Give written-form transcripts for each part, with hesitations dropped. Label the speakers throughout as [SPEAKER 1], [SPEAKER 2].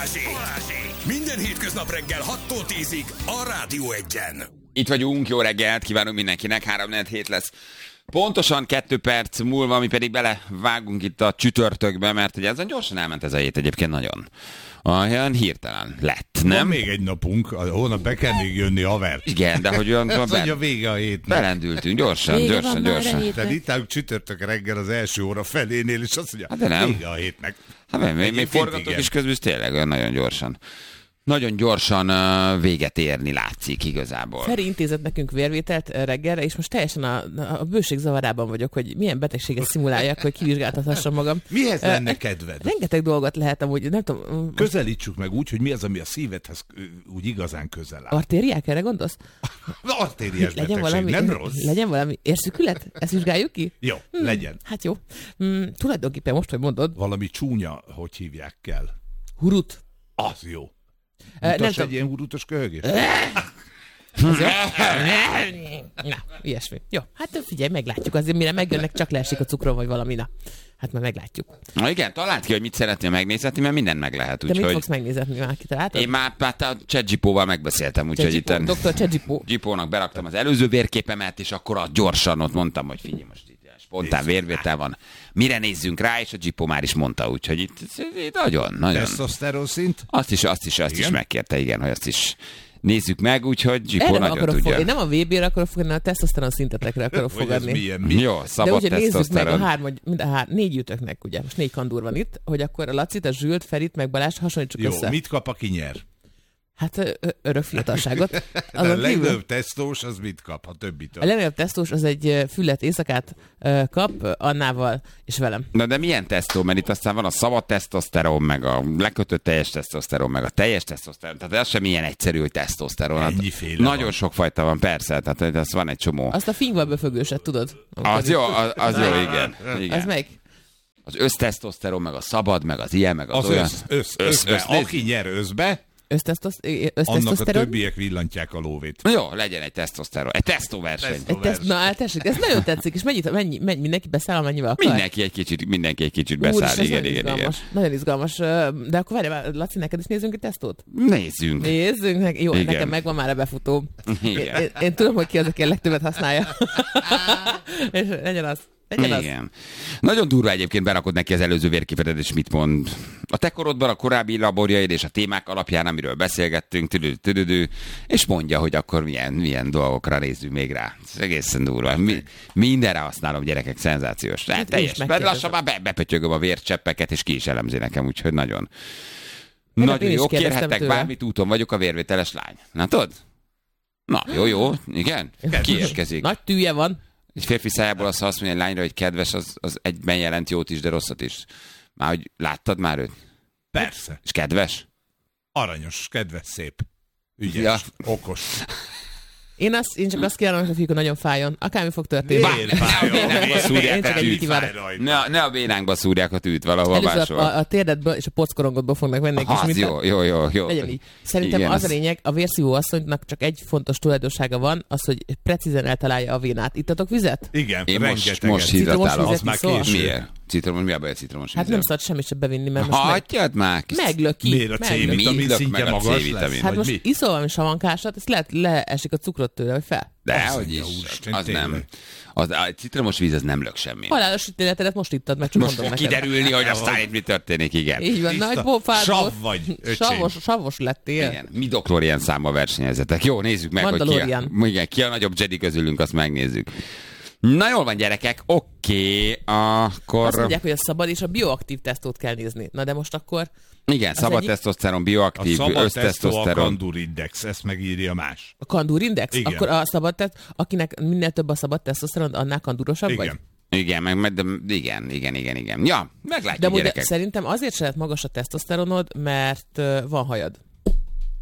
[SPEAKER 1] Minden hétköznap reggel 6-tól 10-ig a Rádió 1-en.
[SPEAKER 2] Itt vagyunk, jó reggelt kívánunk mindenkinek, 3-4 lesz. Pontosan 2 perc múlva, mi pedig belevágunk itt a csütörtökbe, mert ugye ezen gyorsan elment ez a hét egyébként nagyon. Olyan hirtelen lett, nem?
[SPEAKER 3] Van még egy napunk, a hónap be kell még jönni, haver.
[SPEAKER 2] Igen, de hogy olyan...
[SPEAKER 3] a vége a hétnek.
[SPEAKER 2] Belendültünk, gyorsan.
[SPEAKER 3] Tehát itt állunk csütörtök reggel az első óra felénél, és azt mondja,
[SPEAKER 2] hát de nem.
[SPEAKER 3] Vége a hétnek.
[SPEAKER 2] Hát még forgatok is közben, tényleg olyan nagyon gyorsan. Nagyon gyorsan véget érni látszik igazából.
[SPEAKER 4] Feri intézett nekünk vérvételt reggelre, és most teljesen a bőség zavarában vagyok, hogy milyen betegséget szimuláljak, hogy kivizsgáltathassam magam.
[SPEAKER 3] Mihez lenne kedved?
[SPEAKER 4] Rengeteg dolgot lehet amúgy, nem tudom.
[SPEAKER 3] Közelítsük meg úgy, hogy mi az, ami a szívedhez úgy igazán közel áll.
[SPEAKER 4] Artériák, erre gondolsz?
[SPEAKER 3] Artériás betegség, nem rossz.
[SPEAKER 4] Legyen valami érszükület? Ezt vizsgáljuk ki?
[SPEAKER 3] Jó, legyen.
[SPEAKER 4] Hát jó. Tulajdonképpen most, hogy mondod.
[SPEAKER 3] Valami csúnya, hogy hívják kell.
[SPEAKER 4] Hurut.
[SPEAKER 3] Az jó.
[SPEAKER 4] Nem
[SPEAKER 3] egy ilyen hurutos köhögés?
[SPEAKER 4] Na, ilyesmi. Jó, hát figyelj, meglátjuk. Azért mire megjönnek, csak leesik a cukron, vagy valami. Na, hát már meglátjuk.
[SPEAKER 2] Na igen, találd ki, hogy mit szeretnél megnézetni, mert mindent meg lehet.
[SPEAKER 4] De mit fogsz megnézetni, már kitaláltad?
[SPEAKER 2] Én már a ChatGPT-val megbeszéltem, úgyhogy itt
[SPEAKER 4] Dr.
[SPEAKER 2] ChatGPT-nak beraktam az előző vérképemet, és akkor gyorsan ott mondtam, hogy figyelj, most itt spontán vérvétel van. Mire nézzünk rá, és a Gippo már is mondta, úgyhogy itt nagyon.
[SPEAKER 3] Testoszteron szint?
[SPEAKER 2] Azt is megkérte, igen, hogy azt is nézzük meg, úgyhogy Gippo nagyon tudja.
[SPEAKER 4] Én nem a VB-re akarok fogadni, a testoszteron szintetekre akarok fogadni.
[SPEAKER 2] Jó, szabad
[SPEAKER 4] de ugye
[SPEAKER 2] testoszteron.
[SPEAKER 4] nézzük meg négy ütőknek, ugye, most 4 kandúr van itt, hogy akkor a Lacit, a Zsült, Ferit, meg Balázs hasonlítsuk össze.
[SPEAKER 3] Jó, mit kap, aki nyer?
[SPEAKER 4] Hát örök fiatalságot.
[SPEAKER 3] A legnagyobb tesztós az mit kap, a többitől?
[SPEAKER 4] A legnagyobb tesztós az egy füllet éjszakát kap Annával és velem.
[SPEAKER 2] Na de milyen tesztó? Mert itt aztán van a szabad tesztoszteron, meg a lekötött teljes tesztoszteron, meg a teljes tesztoszteron. Tehát ez sem ilyen egyszerű, hogy tesztoszteron.
[SPEAKER 3] Ennyiféle
[SPEAKER 2] nagyon
[SPEAKER 3] van.
[SPEAKER 2] sok fajta van, persze. Tehát az van egy csomó.
[SPEAKER 4] Azt a fingval befögőset, tudod?
[SPEAKER 2] Az jó, igen.
[SPEAKER 4] Az meg?
[SPEAKER 2] Az össztesztoszteron, meg a szabad, meg az ilyen, meg az olyan.
[SPEAKER 3] Összbe. Aki nyer összbe, annak a többiek villantják a lóvét.
[SPEAKER 2] Jó, legyen egy tesztoszteron. Egy tesztóverseny.
[SPEAKER 4] Na, tessék, ez nagyon tetszik, és mindenki beszáll, amennyivel akar.
[SPEAKER 2] Mindenki egy kicsit beszáll.
[SPEAKER 4] Úr,
[SPEAKER 2] igen.
[SPEAKER 4] Nagyon izgalmas. De akkor várj, Laci, neked is nézzünk egy tesztót?
[SPEAKER 2] Nézzünk.
[SPEAKER 4] Jó,
[SPEAKER 2] igen.
[SPEAKER 4] Nekem megvan már a befutó. Én tudom, hogy ki az, aki a legtöbbet használja. És legyen az.
[SPEAKER 2] Igen. Nagyon durva egyébként berakod neki az előző vérképet, és mit mond. A te korodban a korábbi laborjaid és a témák alapján, amiről beszélgettünk, és mondja, hogy akkor milyen dolgokra nézzünk még rá. Ez egészen durva. Mindenre használom, gyerekek, szenzációs. Teljes. Lassan már bepötyögöm a vércseppeket, és ki is elemzi nekem, úgyhogy nagyon jó. Kérhettek bármit, úton vagyok, a vérvételes lány. Na tudod? Na, jó, igen. Kiérkezik.
[SPEAKER 4] Nagy tűje van.
[SPEAKER 2] Egy férfi szájából azt mondja egy lányra, hogy kedves, az egyben jelent jót is, de rosszat is. Már hogy láttad már őt?
[SPEAKER 3] Persze.
[SPEAKER 2] És kedves?
[SPEAKER 3] Aranyos, kedves, szép, ügyes, okos.
[SPEAKER 4] Én csak azt kívánom, hogy a fiúkon nagyon fájjon. Akármi fog történni.
[SPEAKER 2] Ne a bénánkba szúrják a tűt valahol máshol.
[SPEAKER 4] A térdedből és a pockorongodból fognak venni.
[SPEAKER 2] Jó.
[SPEAKER 4] Legyen így. Szerintem igen, az a lényeg, a vérszívó asszonynak csak egy fontos tulajdonsága van, az, hogy precízen eltalálja a vénát. Ittatok vizet?
[SPEAKER 3] Igen,
[SPEAKER 2] én most hidratálom.
[SPEAKER 3] Az már késő.
[SPEAKER 2] Miért? Citromos, mi a baj a citromos
[SPEAKER 4] Hát nem szabad semmit sem bevinni, mert most
[SPEAKER 2] hagyjad már!
[SPEAKER 4] Meglöki.
[SPEAKER 3] Miért a C-vitamin szintje magas lesz?
[SPEAKER 4] Hát most iszol valami savankásat, ezt lehet leesik a cukrot tőle, vagy fel.
[SPEAKER 2] Dehogy is, az nem. A citromos víz az nem lök semmi.
[SPEAKER 4] Halálos ítéletedet most ittad, meg csak mondom neked.
[SPEAKER 2] Kiderülni, hogy aztán itt mi történik, igen.
[SPEAKER 4] Így van, nagy pofád
[SPEAKER 3] sav vagy,
[SPEAKER 4] savos lettél.
[SPEAKER 2] Igen, Midichlorian számmal versenyezetek. Jó, nézzük meg, hogy ki a nagyobb Jedi közülünk, azt megnézzük. Na jól van, gyerekek, oké, akkor...
[SPEAKER 4] Azt mondják, hogy a szabad és a bioaktív tesztót kell nézni. Na de most akkor...
[SPEAKER 2] Igen, szabad tesztoszteron, bioaktív, össztesztoszteron.
[SPEAKER 3] A Kandur Index, ezt megírja más.
[SPEAKER 4] A Kandur Index?
[SPEAKER 3] Igen.
[SPEAKER 4] Akkor a szabad akinek minél több a szabad tesztoszteron, annál kandurosabb vagy?
[SPEAKER 2] Igen, igen. Ja, meglátjuk,
[SPEAKER 4] de
[SPEAKER 2] gyerekek.
[SPEAKER 4] Szerintem azért se lehet magas a tesztoszteronod, mert van hajad.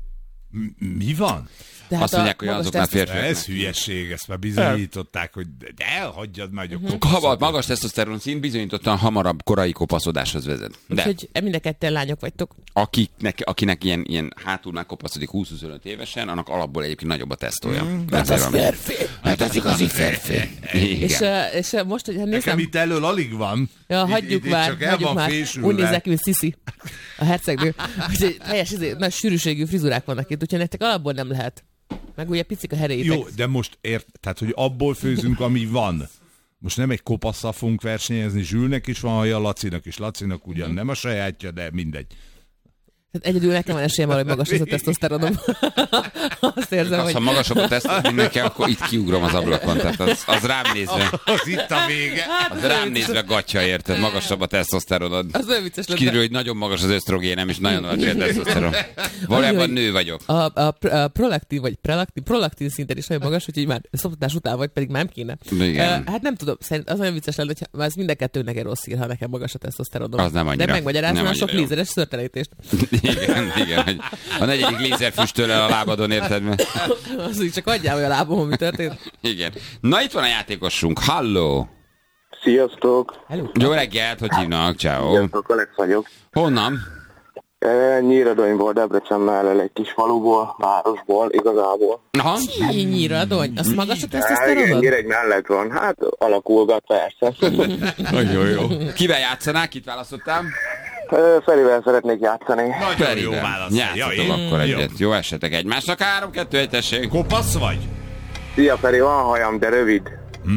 [SPEAKER 3] Mi van?
[SPEAKER 2] Tehát azt mondják, hogy azoknál férfiak.
[SPEAKER 3] Ez hülyeség, ezt már bizonyították, hogy de hagyjad meg a
[SPEAKER 2] kopaszot. Magas tesztoszteron szint bizonyítottan hamarabb korai kopaszodáshoz vezet. De
[SPEAKER 4] úgyhogy mind a ketten lányok vagytok.
[SPEAKER 2] Akinek ilyen hátulnál kopaszodik 20-25 évesen, annak alapból egyébként nagyobb a tesztója.
[SPEAKER 4] Hát az férfi.
[SPEAKER 2] Hát az igazi férfi.
[SPEAKER 4] És most, hogy nézem...
[SPEAKER 3] Nekem itt elől alig van.
[SPEAKER 4] Ja, hagyjuk már. Úgy nézek, mint Sisi, a hercegnő. Úgyhogy teljes nagy sűrűségű frizurák vannak itt, úgyhogy nektek alapból nem lehet. Meg ugye picik a heréitek.
[SPEAKER 3] Jó, de most tehát, hogy abból főzünk, ami van. Most nem egy kopasszal fogunk versenyezni, Zsülnek is van haja, Lacinak is. Lacinak ugyan nem a sajátja, de mindegy.
[SPEAKER 4] Tehát egyedül nekem van esélyem arra, hogy magas az a tesztoszteronom. Azt érzem, hogy...
[SPEAKER 2] Ha magasabb a tesztoszteron nekem, akkor itt kiugrom az ablakon. Tehát az rám nézve...
[SPEAKER 3] Az itt a vége.
[SPEAKER 2] Az rám nézve gatya, érted? Magasabb a tesztoszteronod.
[SPEAKER 4] Az olyan vicces lett.
[SPEAKER 2] Kiderül, hogy nagyon magas az ösztrogénem, és nagyon alacsony a tesztoszteron. Valójában nő vagyok.
[SPEAKER 4] A prolaktin, vagy prolaktin szinten is nagyon magas, úgyhogy már szoptatás után vagy, pedig már nem kéne. Hát nem tudom, szerint az olyan vicces lenne, hogy ez mind a kettőnek egy rossz hír, ha nekem magas a tesztoszteronom.
[SPEAKER 2] Az nem annyira.
[SPEAKER 4] De megmagyaráznál sok lézeres szőrtelenítést.
[SPEAKER 2] Igen, hogy a 4. lézerfüstöl el a lábadon, érted?
[SPEAKER 4] Az úgy csak adjál, hogy a lábom, mi történt.
[SPEAKER 2] Igen. Na, itt van a játékosunk. Halló!
[SPEAKER 5] Sziasztok!
[SPEAKER 4] Hello.
[SPEAKER 2] Jó reggelt, hogy hívnak? Ciao.
[SPEAKER 5] Sziasztok, Alex vagyok.
[SPEAKER 2] Honnan?
[SPEAKER 5] Nyíradonyból, Debrecen mellett egy kis faluból, városból, igazából.
[SPEAKER 2] Aha.
[SPEAKER 4] Nyíradony? Az magas a tesztoszteronod?
[SPEAKER 5] Nyíregy mellett van. Hát alakulgat, persze.
[SPEAKER 2] Jó. Kivel játszanák? Kit választottál?
[SPEAKER 5] Ferivel szeretnék játszani.
[SPEAKER 3] Nagyon jó válasz.
[SPEAKER 2] Játszatok akkor egyet. Jó esetek egymásnak. 3-2-1, tessék.
[SPEAKER 3] Kopasz vagy?
[SPEAKER 5] Szia Feri, van hajam, de rövid.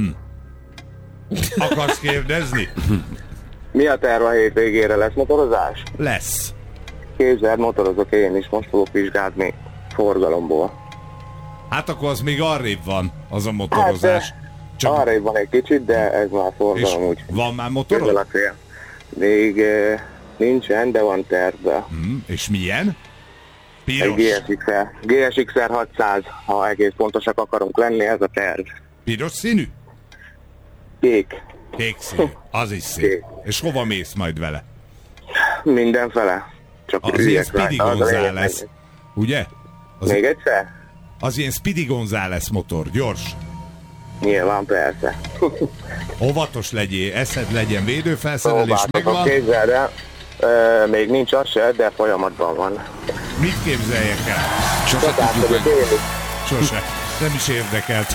[SPEAKER 3] Akarsz kérdezni?
[SPEAKER 5] Mi a terv a hétvégére? Lesz motorozás?
[SPEAKER 3] Lesz.
[SPEAKER 5] Képzeld, motorozok én is, most fogok vizsgálni forgalomból.
[SPEAKER 3] Hát akkor az még arrébb van, az a motorozás.
[SPEAKER 5] Hát, arrébb van egy kicsit, de ez már forgalom úgy.
[SPEAKER 3] Van már motorod?
[SPEAKER 5] Még nincsen, de van tervben.
[SPEAKER 3] És milyen? Piros.
[SPEAKER 5] Egy GSX-R 600, ha egész pontosak akarunk lenni, ez a terv.
[SPEAKER 3] Piros színű?
[SPEAKER 5] Kék.
[SPEAKER 3] Kék színű. Az is szép. Kék. És hova mész majd vele?
[SPEAKER 5] Mindenfele. Csak
[SPEAKER 3] az ilyen Speedy González. Ugye?
[SPEAKER 5] Még egyszer?
[SPEAKER 3] Az ilyen Speedy González motor, gyors.
[SPEAKER 5] Nyilván, persze.
[SPEAKER 3] Óvatos legyél, eszed legyen, védőfelszerelés megvan.
[SPEAKER 5] Képzeld el, még nincs az se, de folyamatban van.
[SPEAKER 3] Mit képzeljek el? Sose. Nem is érdekelt.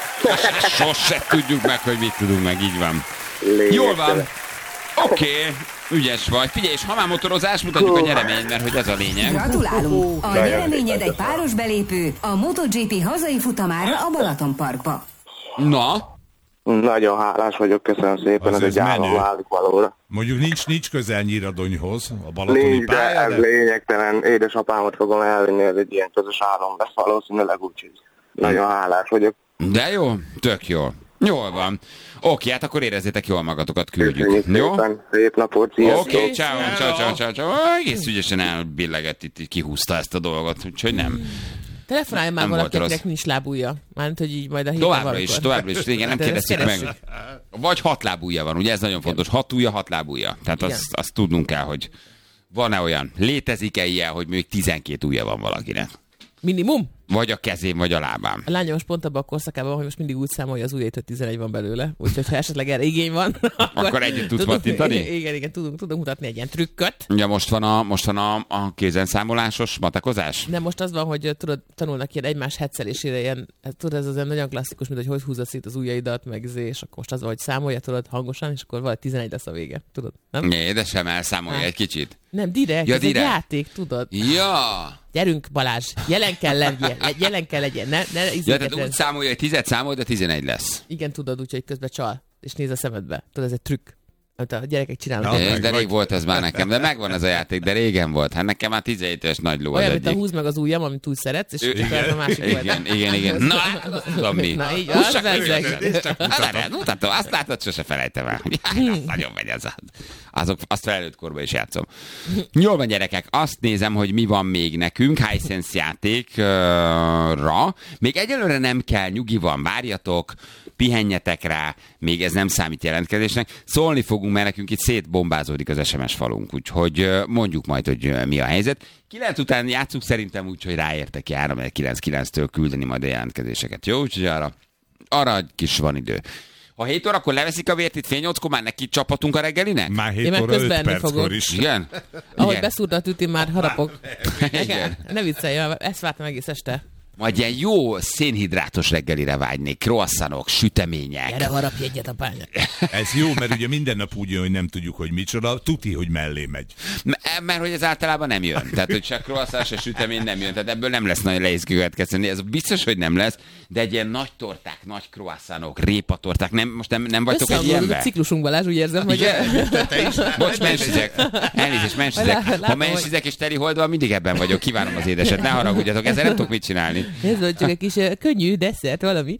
[SPEAKER 2] Sose tudjuk meg, hogy mit tudunk meg, így van. Jól van. Oké, ügyes vagy. Figyelj, és ha már motorozás, mutatjuk a nyereményt, mert hogy ez a lényeg.
[SPEAKER 6] Gratulálunk! A nyereményed egy páros belépő a MotoGP hazai futamára a Balatonparkba.
[SPEAKER 2] Na?
[SPEAKER 5] Nagyon hálás vagyok, köszönöm szépen, ez egy állam válik valóra.
[SPEAKER 3] Mondjuk nincs közel Nyíradonyhoz, a balatoni
[SPEAKER 5] nincs,
[SPEAKER 3] pálya,
[SPEAKER 5] de ez lényegtelen. Édesapámat fogom elvinni, ez egy ilyen közös állam lesz valószínűleg, úgyhogy nagyon hálás vagyok.
[SPEAKER 2] De jó, tök jó. Jól van. Oké, hát akkor érezzétek jól magatokat, küldjük.
[SPEAKER 5] Köszönjük
[SPEAKER 2] jó?
[SPEAKER 5] Szépen. Szép napot, sziasztok.
[SPEAKER 2] Oké, ciao. Egész ügyesen elbillegett itt, kihúzta ezt a dolgot, úgyhogy nem.
[SPEAKER 4] Telefonálj már valakinek nincs lábújja. Mármint, hogy így majd a héten
[SPEAKER 2] továbbra is. Igen, nem kérdezzük meg. Vagy 6 lábújja van, ugye ez nagyon fontos. 6 ujja, 6 lábújja. Tehát azt tudnunk kell, hogy van-e olyan. Létezik-e ilyen, hogy még 12 ujja van valakinek?
[SPEAKER 4] Minimum?
[SPEAKER 2] Vagy a kezén, vagy a lábán.
[SPEAKER 4] A lányom most pont abban a korszakában, hogy most mindig úgy számolja az ujjait, hogy 11 van belőle. Úgyhogy ha esetleg erre igény van,
[SPEAKER 2] akkor együtt tudsz pattintani?
[SPEAKER 4] Igen, tudunk mutatni egy ilyen trükköt.
[SPEAKER 2] Ja, most van a kézenszámolásos matekozás?
[SPEAKER 4] De most az van, hogy tudod, tanulnak ilyen egymás hetszelésére, ilyen, tudod, ez az olyan nagyon klasszikus, mint hogy húzod szét az ujjaidat, meg és akkor most az van, hogy számolja, tudod, hangosan, és akkor valahogy 11 lesz a vége. Tudod? Nem?
[SPEAKER 2] Né, de sem elszámolja egy kicsit.
[SPEAKER 4] Nem, direkt, ez egy játék, tudod.
[SPEAKER 2] Ja.
[SPEAKER 4] Gyerünk, Balázs, jelen kell legyen. Ne
[SPEAKER 2] tehát úgy számolja, hogy 10 számol, de 11 lesz.
[SPEAKER 4] Igen, tudod, úgyhogy közben csal, és néz a szemedbe. Tudod, ez egy trükk. Amit a gyerekek csinálnak.
[SPEAKER 2] De rég volt ez már nekem, de megvan ez a játék, de régen volt. Hát nekem már 17 éves nagy ló.
[SPEAKER 4] Olyan, mint a húzd meg az ujjam, amit úgy szeretsz, és csak a másik volt.
[SPEAKER 2] Igen. Na, tudom mi.
[SPEAKER 4] Na így, az
[SPEAKER 2] mutatom, azt látod, sose felejtem el. Nagyon megy ez. Azt felnőtt korban is játszom. Jól van, gyerekek, azt nézem, hogy mi van még nekünk Hisense játékra. Még egyelőre nem kell, nyugi van, várjatok, pihenjetek rá, még ez nem számít jelentkezésnek. Szólni fogunk hívunk, mert nekünk itt szétbombázódik az SMS falunk, úgyhogy mondjuk majd, hogy mi a helyzet. 9 után játszunk szerintem úgy, hogy ráértek jár, mert 9-9-től küldeni majd a jelentkezéseket. Jó, úgyhogy arra egy kis van idő. Ha 7 órakor leveszik a vért, itt fél 8-kor már neki csapatunk a reggelinek?
[SPEAKER 3] Már 7
[SPEAKER 4] Én meg
[SPEAKER 3] óra 5
[SPEAKER 4] közben
[SPEAKER 3] perckor
[SPEAKER 4] fogok.
[SPEAKER 3] is.
[SPEAKER 2] Igen?
[SPEAKER 4] Ahogy
[SPEAKER 2] Igen.
[SPEAKER 4] beszúrta a tüti, már harapok.
[SPEAKER 2] Igen.
[SPEAKER 4] Ne viccelj, ezt vártam egész este.
[SPEAKER 2] Majd ilyen jó szénhidrátos reggelire vágynék. Croissantok, sütemények.
[SPEAKER 4] Gyere, harapj egyet a pányát.
[SPEAKER 3] Ez jó, mert ugye minden nap úgy jön, hogy nem tudjuk, hogy micsoda, tuti, hogy mellé megy.
[SPEAKER 2] Mert hogy ez általában nem jön. Tehát, hogy se croissant, se sütemény nem jön. Tehát ebből nem lesz nagyon nehéz következtetni. Ez biztos, hogy nem lesz, de egy ilyen nagy torták, nagy croissantok, répatorták, most nem vagytok egy
[SPEAKER 4] A
[SPEAKER 2] ilyenben?
[SPEAKER 4] ciklusunk, Balázs, úgy érzem, hogy...
[SPEAKER 2] Bocs, mensizek. Elnézést, mensizek. Ha
[SPEAKER 4] Látom,
[SPEAKER 2] mensizek és teli holdval, mindig ebben vagyok. Kívánom az édeset. Ne haragudjatok, ezzel nem tudok mit csinálni.
[SPEAKER 4] Nézd, hogy csak egy kis könnyű desszert, valami.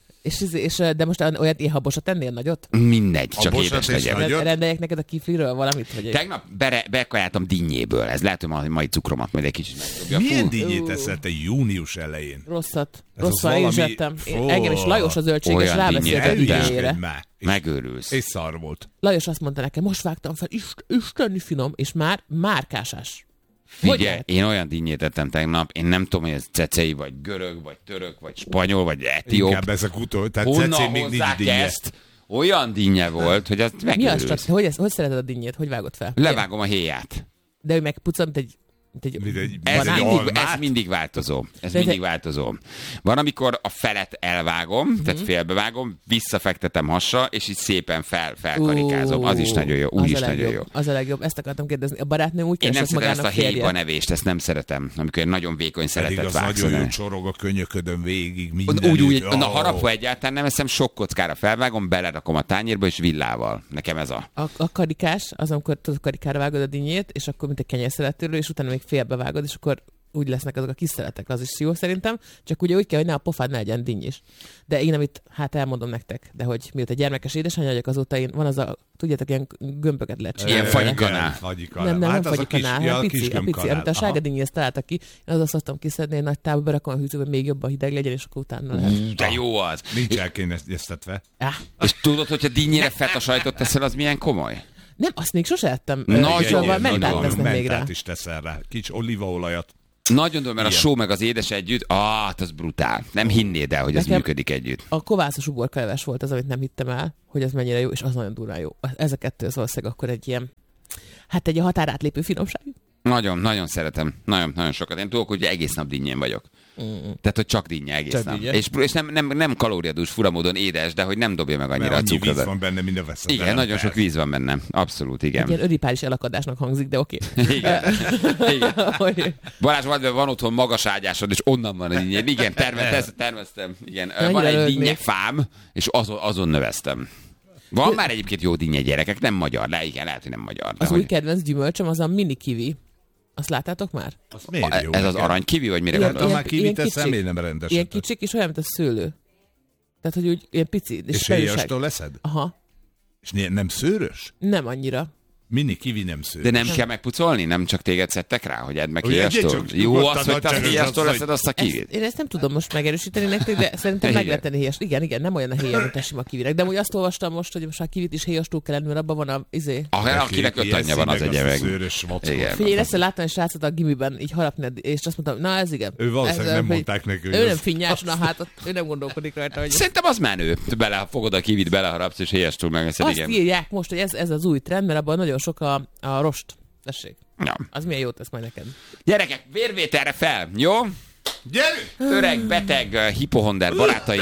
[SPEAKER 4] De most olyan ilyen habosat ennél nagyot?
[SPEAKER 2] Mindegy, csak
[SPEAKER 3] Habosat
[SPEAKER 2] édes
[SPEAKER 3] és
[SPEAKER 2] legyen.
[SPEAKER 3] Nagyot?
[SPEAKER 4] Rendeljek neked a kifliről valamit? Vagy
[SPEAKER 2] Tegnap bekajáltam dinnyéből. Ez lehet, hogy a mai cukromat majd egy kicsit megdobja.
[SPEAKER 3] Milyen
[SPEAKER 2] Fú,
[SPEAKER 3] dinnyét eszel te június elején?
[SPEAKER 4] Rosszat.
[SPEAKER 3] Ez az
[SPEAKER 4] Rosszal én is
[SPEAKER 3] valami-
[SPEAKER 4] ettem.
[SPEAKER 3] Fú.
[SPEAKER 4] Engem is Lajos a zöldséges
[SPEAKER 2] Olyan
[SPEAKER 4] rábeszélt a
[SPEAKER 2] dinnyét ettem.
[SPEAKER 4] dinnyére.
[SPEAKER 3] Már.
[SPEAKER 2] Megőrülsz.
[SPEAKER 3] És szar volt.
[SPEAKER 4] Lajos azt mondta nekem, most vágtam fel, isteni finom, és már márkásás. Hogy
[SPEAKER 2] Figyelj,
[SPEAKER 4] lehet?
[SPEAKER 2] én olyan dinnyét ettem tegnap, én nem tudom, hogy ez cecei, vagy görög, vagy török, vagy spanyol, vagy etióp.
[SPEAKER 3] Inkább ezek utol. Tehát
[SPEAKER 2] Honnan
[SPEAKER 3] cecén még nincs
[SPEAKER 2] hozzák
[SPEAKER 3] dinnye.
[SPEAKER 2] ezt? Olyan dinnye volt, hogy azt
[SPEAKER 4] Mi az
[SPEAKER 2] megőrülsz.
[SPEAKER 4] csak? Hogy szereted a dinnyét? Hogy vágod fel?
[SPEAKER 2] Levágom a héját.
[SPEAKER 4] De ő megpucol, mint egy
[SPEAKER 3] Mint egy
[SPEAKER 2] Ez
[SPEAKER 3] banán.
[SPEAKER 2] mindig,
[SPEAKER 3] almát?
[SPEAKER 2] ez mindig változó. Ez
[SPEAKER 4] De-
[SPEAKER 2] mindig változó. Van, amikor a felet elvágom, tehát félbevágom, visszafektetem hasra, és így szépen felkarikázom. Az is nagyon jó. Úgy is nagyon jó.
[SPEAKER 4] Az a legjobb. Ezt akartam kérdezni. A barátnőm úgy
[SPEAKER 2] Én nem
[SPEAKER 4] keresett
[SPEAKER 2] szeretem ezt
[SPEAKER 4] magának
[SPEAKER 2] a héjba
[SPEAKER 4] férjet.
[SPEAKER 2] nevést, ezt nem szeretem. Amikor egy nagyon vékony
[SPEAKER 3] Pedig
[SPEAKER 2] szeretet
[SPEAKER 3] az
[SPEAKER 2] vágsz.
[SPEAKER 3] nagyon jó csorog a könyöködön végig minden.
[SPEAKER 2] Úgy, na harapva egyáltalán nem eszem, sok kockára felvágom, belerakom a tányérba, és villával. Nekem ez a...
[SPEAKER 4] A karikás, az, amikor tudod, karikára vágod a dinnyét, és akkor mint egy kenyérszeletőről, és utána még félbevágod, és akkor úgy lesznek azok a kis szeletek, az is jó szerintem, csak ugye úgy kell, hogy ne a pofád ne legyen dinnyis. De én, amit elmondom nektek, de hogy mióta gyermekes édesanyja vagyok, azóta én van az a, tudjátok, ilyen gömböket lehet csinálni.
[SPEAKER 2] Ilyen fagyikanál.
[SPEAKER 3] Fagyikanál.
[SPEAKER 4] Nem
[SPEAKER 3] Hát az a
[SPEAKER 4] fagyikanál,
[SPEAKER 3] kis- ja,
[SPEAKER 4] hanem
[SPEAKER 3] a
[SPEAKER 4] pici,
[SPEAKER 3] kis
[SPEAKER 4] a pici,
[SPEAKER 3] gömbkanál.
[SPEAKER 4] amit a sárga
[SPEAKER 3] Aha.
[SPEAKER 4] dinnyéhez találtak ki, én azt szoktam kiszedni, egy nagy távba berakom a hűtőbe, még jobban hideg legyen, és akkor utána lehet.
[SPEAKER 2] De jó az.
[SPEAKER 3] Nincs elkényeztetve.
[SPEAKER 4] Ah,
[SPEAKER 2] És tudod, hogyha dinnyére feta sajtot teszel, az milyen komoly?
[SPEAKER 4] nem, azt még sose ettem.
[SPEAKER 2] Nagyon,
[SPEAKER 4] Szóval
[SPEAKER 2] nagyon,
[SPEAKER 4] mentát tesznek még rá.
[SPEAKER 3] Mentát is teszel rá. Kicsi olívaolajat.
[SPEAKER 2] Nagyon durva, mert a
[SPEAKER 3] Igen.
[SPEAKER 2] só meg az édes együtt, hát az brutál. Nem hinnéd el, hogy ez
[SPEAKER 4] Nekem-
[SPEAKER 2] működik együtt.
[SPEAKER 4] A kovászos uborkaleves volt az, amit nem hittem el, hogy az mennyire jó, és az nagyon durván jó. Ez a kettő az valószínűleg akkor egy ilyen, hát egy határátlépő finomság.
[SPEAKER 2] Nagyon, nagyon szeretem. Nagyon, nagyon sokat. Én tudok, hogy egész nap dinnyén vagyok. Tehát, hogy csak dinnye egész
[SPEAKER 4] Csak
[SPEAKER 2] nap.
[SPEAKER 4] dinnye.
[SPEAKER 2] És nem kalóriadús, fura módon édes, de hogy nem dobja meg annyira
[SPEAKER 3] Mert
[SPEAKER 2] a
[SPEAKER 3] annyi víz
[SPEAKER 2] cukrot.
[SPEAKER 3] van benne, mint a veszed.
[SPEAKER 2] Igen, nagyon sok víz van benne. Abszolút,
[SPEAKER 4] Egy
[SPEAKER 2] igen.
[SPEAKER 4] ilyen öripális elakadásnak hangzik, de oké.
[SPEAKER 2] Igen. Igen.
[SPEAKER 4] Hogy-
[SPEAKER 2] Balázs, van otthon magas ágyásod, és onnan van a dinnye. Igen, terveztem. Igen. Van
[SPEAKER 4] Annyira
[SPEAKER 2] egy
[SPEAKER 4] rögnék.
[SPEAKER 2] dinnyefám, és azon növeztem. Van már egyébként jó dinnye gyerekek, nem magyar, de igen, lehet, hogy nem magyar. De
[SPEAKER 4] Az új
[SPEAKER 2] hogy...
[SPEAKER 4] kedvenc gyümölcsöm az a mini kiwi. Azt láttátok már?
[SPEAKER 3] Az miért jó?
[SPEAKER 2] Ez az
[SPEAKER 3] neked?
[SPEAKER 2] aranykivi, vagy mire
[SPEAKER 4] Ilyen-
[SPEAKER 2] gondolsz?
[SPEAKER 3] Ha már
[SPEAKER 4] ilyen
[SPEAKER 3] kiviteszem,
[SPEAKER 4] kicsik.
[SPEAKER 3] én nem rendesen.
[SPEAKER 4] Ilyen kicsik, és olyan, mint a szőlő. Tehát, hogy úgy ilyen pici.
[SPEAKER 3] És
[SPEAKER 4] belülság.
[SPEAKER 3] héjastól leszed?
[SPEAKER 4] Aha,
[SPEAKER 3] És nem szőrös?
[SPEAKER 4] nem annyira.
[SPEAKER 3] Mini kivi nem szőrös.
[SPEAKER 2] De nem kell megpucolni? Nem csak téged szedtek rá, hogy edd meg
[SPEAKER 3] Ugye,
[SPEAKER 2] héjastól?
[SPEAKER 3] csak
[SPEAKER 2] Jó
[SPEAKER 3] nyugodtan
[SPEAKER 2] az, hogy te
[SPEAKER 3] nagyságos
[SPEAKER 2] héjastól
[SPEAKER 3] az,
[SPEAKER 2] leszed azt a kivit?
[SPEAKER 4] Én ezt nem tudom most megerősíteni nektek, de szerintem meg
[SPEAKER 2] Igen.
[SPEAKER 4] lehet tenni héjast. Igen, nem olyan a héja, mint a sima kivinek. De úgy azt olvastam most, hogy most a kivit is héjastól kell lenni, mert abban van a
[SPEAKER 2] Akinek 5 anyja van, az egy meg.
[SPEAKER 3] Szőrös vackot.
[SPEAKER 2] Igen.
[SPEAKER 4] Figyelj, én ezt láttam egy srácot a gimiben így harapni, és azt mondtam, na ez igen.
[SPEAKER 3] Ő valószínűleg
[SPEAKER 4] Ez,
[SPEAKER 3] nem
[SPEAKER 4] hogy
[SPEAKER 3] mondták neki, hogy
[SPEAKER 4] Ő nem
[SPEAKER 3] ez-
[SPEAKER 4] finnyás, na hát ott ő nem gondolkodik rajta, hogy...
[SPEAKER 2] Szerintem az menő. Fogod a kivit, beleharapsz, és héjastól megveszed,
[SPEAKER 4] Azt
[SPEAKER 2] igen.
[SPEAKER 4] írják most, hogy ez az új trend, mert abban nagyon sok a rost. Tessék.
[SPEAKER 2] Ja.
[SPEAKER 4] Az milyen jót tesz majd neked.
[SPEAKER 2] Gyerekek, vérvételre fel, jó?
[SPEAKER 3] Gyerünk!
[SPEAKER 2] Öreg, beteg, hipohonder barátaim,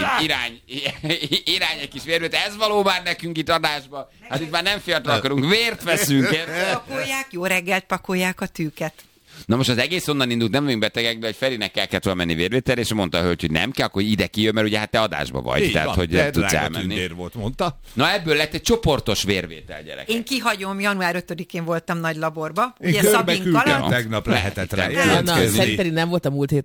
[SPEAKER 2] irány egy kis vérvétel. Ez való már nekünk itt adásba. Hát itt már nem fiatal akarunk, vért veszünk, érted?
[SPEAKER 7] Pakolják, jó reggelt pakolják a tűket.
[SPEAKER 2] Na most az egész onnan indult, nem vagyunk betegek, de hogy Ferinek kellett volna menni vérvételre, és mondta a hölgy, hogy nem kell, akkor ide kijön, mert ugye hát te adásba vagy,
[SPEAKER 3] Így
[SPEAKER 2] tehát
[SPEAKER 3] van,
[SPEAKER 2] hogy
[SPEAKER 3] de
[SPEAKER 2] nem tudsz
[SPEAKER 3] drága
[SPEAKER 2] elmenni.
[SPEAKER 3] tündér volt, mondta.
[SPEAKER 2] Na ebből lett egy csoportos vérvétel, gyerek.
[SPEAKER 7] Én kihagyom, január 5-én voltam nagy laborba.
[SPEAKER 3] Én
[SPEAKER 7] Ugye
[SPEAKER 3] körbe
[SPEAKER 7] Szabink
[SPEAKER 3] küldtem
[SPEAKER 7] alatt.
[SPEAKER 3] tegnap, lehetett rá
[SPEAKER 2] Nem.
[SPEAKER 4] Na,
[SPEAKER 3] jelentkezni.
[SPEAKER 4] szerinted nem volt a múlt héten.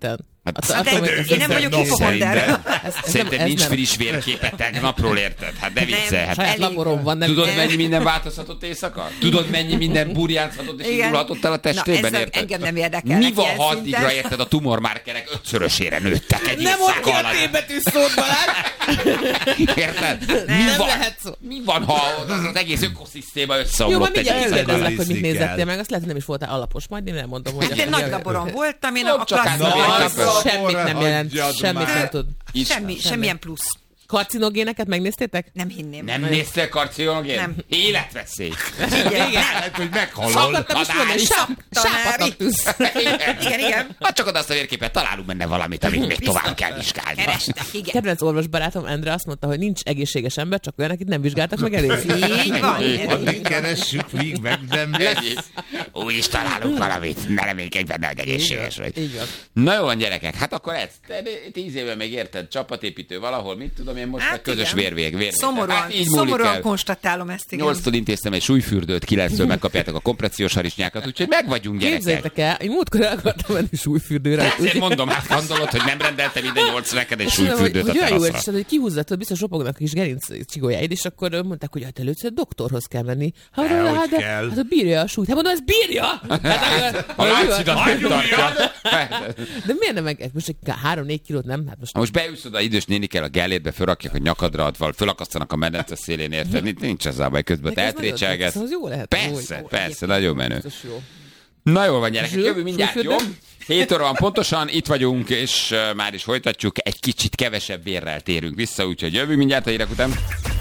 [SPEAKER 7] Én nem vagyok hipokonder.
[SPEAKER 2] Szerintem nincs friss vérképe tegnapról, érted? Hát ne viccelj.
[SPEAKER 4] Saját laborom van, nem.
[SPEAKER 2] Tudod, mennyi minden változhatott éjszaka? Tudod, mennyi minden burjánzhatott és indulhatott el a testében, érted?
[SPEAKER 7] Engem nem érdekel.
[SPEAKER 2] Mi van, ha addigra, érted, a tumormárkerek 5-szörösére nőttek egy
[SPEAKER 4] nem
[SPEAKER 2] éjszaka
[SPEAKER 4] mondja a
[SPEAKER 2] alatt?
[SPEAKER 4] T-betű szót, Balázs!
[SPEAKER 2] Érted? Mi van, ha az egész ökoszisztéma
[SPEAKER 4] Jó,
[SPEAKER 2] összeomlott
[SPEAKER 4] majd
[SPEAKER 2] egy
[SPEAKER 4] mindjárt
[SPEAKER 2] éjszaka?
[SPEAKER 4] kérdezlek, hogy mit
[SPEAKER 3] Ellenőrizni
[SPEAKER 4] nézettél
[SPEAKER 3] kell.
[SPEAKER 4] meg, azt lehet, hogy nem is voltál alapos, majd én elmondom, hogy...
[SPEAKER 7] Én Nagy Gaboron voltam, én
[SPEAKER 2] Nem
[SPEAKER 7] a
[SPEAKER 2] csak
[SPEAKER 7] klasszis.
[SPEAKER 4] Semmit nem jelent,
[SPEAKER 3] Hagyjad
[SPEAKER 4] semmit
[SPEAKER 3] már.
[SPEAKER 4] nem tud.
[SPEAKER 7] Semmilyen plusz.
[SPEAKER 4] Karcinogéneket megnéztétek?
[SPEAKER 7] Nem hinném.
[SPEAKER 2] Nem néztél karcinogén?
[SPEAKER 7] Nem.
[SPEAKER 2] Életveszély.
[SPEAKER 7] Igen.
[SPEAKER 3] Lehet, hogy meghalol.
[SPEAKER 4] Akartam is mondani, sápat tűz.
[SPEAKER 7] Igen.
[SPEAKER 2] Ha csak oda azt a vérképet, találunk benne valamit, amit még tovább kell vizsgálni.
[SPEAKER 7] Kerestek, igen.
[SPEAKER 4] Kedvenc orvosbarátom Endre azt mondta, hogy nincs egészséges ember, csak olyan, akit nem vizsgáltak meg elég.
[SPEAKER 7] Így van.
[SPEAKER 3] Addig keressük, míg meg nem lesz.
[SPEAKER 2] Úgy is találunk valamit, ne reménykedj benne, hogy egészséges vagy.
[SPEAKER 4] Így van.
[SPEAKER 2] Na jó van, gyerekek, hát akkor ez, 10 éve még érted, csapatépítő valahol, mit tudom én most, meg közös
[SPEAKER 7] igen.
[SPEAKER 2] vérvér.
[SPEAKER 7] Szomorúan,
[SPEAKER 2] Hát így múlik
[SPEAKER 7] szomorúan
[SPEAKER 2] el.
[SPEAKER 7] konstatálom ezt, igen.
[SPEAKER 2] 8-tól intéztem egy súlyfürdőt, 9-től megkapjátok a kompressziós harisnyákat, úgyhogy meg vagyunk, gyerekek.
[SPEAKER 4] Képzeljétek el, én múltkor el akartam menni súlyfürdőre.
[SPEAKER 2] Ezért mondom, hát gondolod, hogy nem rendeltem ide 8 neked egy
[SPEAKER 4] És mondom,
[SPEAKER 2] súlyfürdőt a
[SPEAKER 4] hogy olyan jó, és
[SPEAKER 2] teraszra.
[SPEAKER 4] hogy kihúzzad, biztos ropognak a kis gerinc csigójáid, és akkor mondták, hogy hát először doktorhoz kell menni. Hát,
[SPEAKER 3] Dehogy
[SPEAKER 4] de
[SPEAKER 3] kell.
[SPEAKER 4] hát bírja a súlyt. Hát mondom, ez bírja!
[SPEAKER 2] A láncidat megtartja.
[SPEAKER 4] De miért nem meg? Most egy 3-4 kilót nem? Hát most
[SPEAKER 2] Ha most beülsz oda idős nénikkel a gellérbe, fölrakják a nyakadra, fölakasztanak a medence szélén, érted? Nincs az a baj, közben te
[SPEAKER 4] Neked ez
[SPEAKER 2] eltrécselgetsz.
[SPEAKER 4] nagyon tetsz, az jó lehet.
[SPEAKER 2] Persze,
[SPEAKER 4] Jó,
[SPEAKER 2] persze, nagyon menő.
[SPEAKER 4] biztos jó.
[SPEAKER 2] Na jól van, gyerekek,
[SPEAKER 4] Zsül,
[SPEAKER 2] jövő mindjárt, jó?
[SPEAKER 4] súlyfürdő?
[SPEAKER 2] 7 óra van pontosan, itt vagyunk, és már is folytatjuk, egy kicsit kevesebb vérrel térünk vissza, úgyhogy jövő mindjárt a hírek után.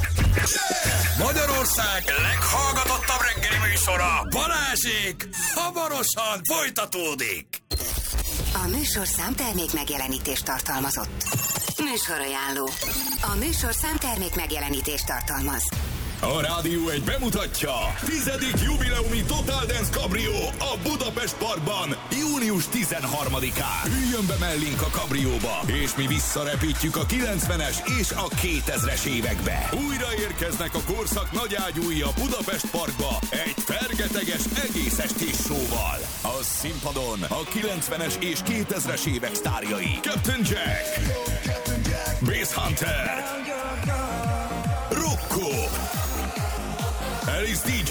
[SPEAKER 1] Magyarország leghallgatottabb reggeli műsora, Balázsék, hamarosan folytatódik.
[SPEAKER 6] A műsorszám termék megjelenítést tartalmazott. Műsorajánló. A műsorszám termék megjelenítést tartalmaz.
[SPEAKER 1] A Rádió 1 bemutatja 10. jubileumi Total Dance Cabrio a Budapest Parkban június 13-án. Üljön be mellénk a kabrióba, és mi visszarepítjük a 90-es és a 2000-es évekbe. Újra érkeznek a korszak nagyágyúi a Budapest Parkba egy fergeteges egész estés showval. A színpadon a 90-es és 2000-es évek sztárjai Captain Jack, Bass Hunter, Rocco, Alice DJ,